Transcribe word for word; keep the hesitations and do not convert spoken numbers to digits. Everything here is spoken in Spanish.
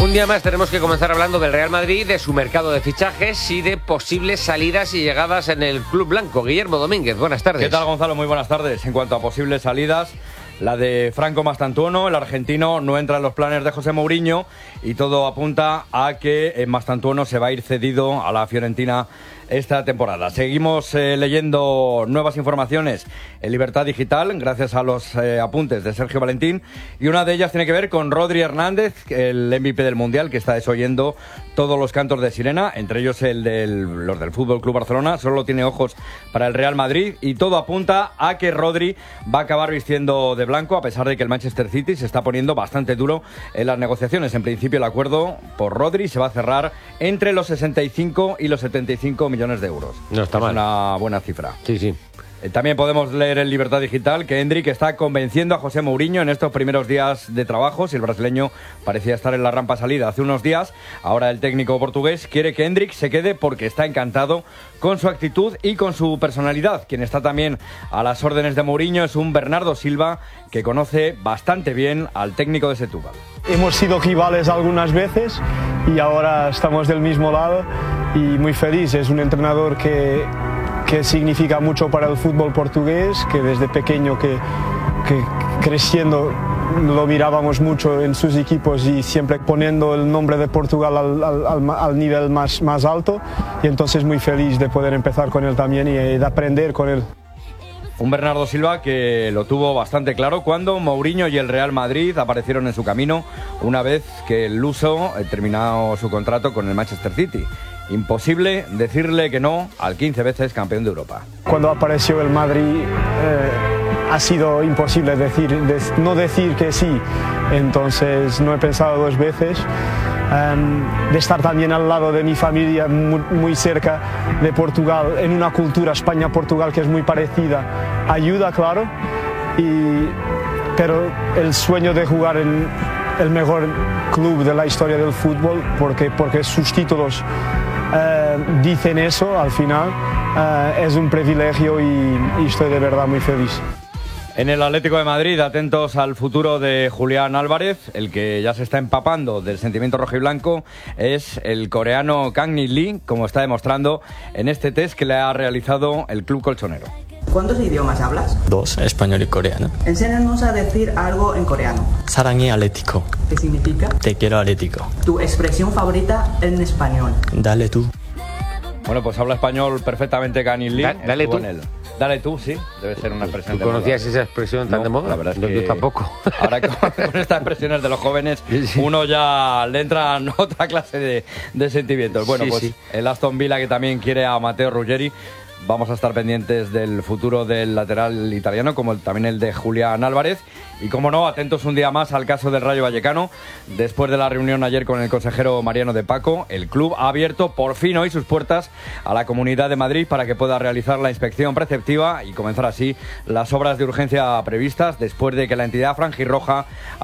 Un día más tenemos que comenzar hablando del Real Madrid, de su mercado de fichajes y de posibles salidas y llegadas en el Club Blanco. Guillermo Domínguez, buenas tardes. ¿Qué tal, Gonzalo? Muy buenas tardes. En cuanto a posibles salidas, la de Franco Mastantuono, el argentino, no entra en los planes de José Mourinho y todo apunta a que Mastantuono se va a ir cedido a la Fiorentina esta temporada. Seguimos eh, leyendo nuevas informaciones en Libertad Digital gracias a los eh, apuntes de Sergio Valentín, y una de ellas tiene que ver con Rodri Hernández, el M V P del Mundial, que está desoyendo todos los cantos de sirena, entre ellos el de los del F C Barcelona. Solo tiene ojos para el Real Madrid y todo apunta a que Rodri va a acabar vistiendo de blanco, a pesar de que el Manchester City se está poniendo bastante duro en las negociaciones. En principio, el acuerdo por Rodri se va a cerrar entre los sesenta y cinco y los setenta y cinco millones de euros. No está es mal. Una buena cifra. Sí, sí. También podemos leer en Libertad Digital que Endrick está convenciendo a José Mourinho en estos primeros días de trabajo. Si el brasileño parecía estar en la rampa salida hace unos días, ahora el técnico portugués quiere que Endrick se quede porque está encantado con su actitud y con su personalidad. Quien está también a las órdenes de Mourinho es un Bernardo Silva que conoce bastante bien al técnico de Setúbal. Hemos sido rivales algunas veces y ahora estamos del mismo lado y muy feliz. Es un entrenador que... que significa mucho para el fútbol portugués, que desde pequeño que, que creciendo lo mirábamos mucho en sus equipos y siempre poniendo el nombre de Portugal al, al, al nivel más, más alto, y entonces muy feliz de poder empezar con él también y de aprender con él. Un Bernardo Silva que lo tuvo bastante claro cuando Mourinho y el Real Madrid aparecieron en su camino una vez que el luso terminó su contrato con el Manchester City. Imposible decirle que no al quince veces campeón de Europa. Cuando apareció el Madrid eh, ha sido imposible decir, de, no decir que sí, entonces no he pensado dos veces. Um, de estar también al lado de mi familia, muy, muy cerca de Portugal, en una cultura España-Portugal que es muy parecida, ayuda, claro, y, pero el sueño de jugar en el mejor club de la historia del fútbol, porque, porque sus títulos Uh, dicen eso al final, uh, es un privilegio y, y estoy de verdad muy feliz. En el Atlético de Madrid, atentos al futuro de Julián Álvarez. El que ya se está empapando del sentimiento rojiblanco es el coreano Kang Min Lee, como está demostrando en este test que le ha realizado el club colchonero. ¿Cuántos idiomas hablas? Dos, español y coreano. Enséñanos a decir algo en coreano. 사랑해 Atlético. ¿Qué significa? Te quiero Atlético. Tu expresión favorita en español. Dale tú. Bueno, pues habla español perfectamente Kang Min Lee. Da, dale tú. Dale tú, sí. Debe ser una expresión ¿Tú de conocías moda. esa expresión tan no, de moda? La verdad es no, que yo tampoco. Ahora con, con estas expresiones de los jóvenes, sí, sí. uno ya le entra en otra clase de, de sentimientos. Bueno, sí, pues sí. el Aston Villa, que también quiere a Matteo Ruggeri. Vamos a estar pendientes del futuro del lateral italiano, como el, también el de Julián Álvarez. Y como no, atentos un día más al caso del Rayo Vallecano. Después de la reunión ayer con el consejero Mariano de Paco, el club ha abierto por fin hoy sus puertas a la Comunidad de Madrid para que pueda realizar la inspección preceptiva y comenzar así las obras de urgencia previstas después de que la entidad franjirroja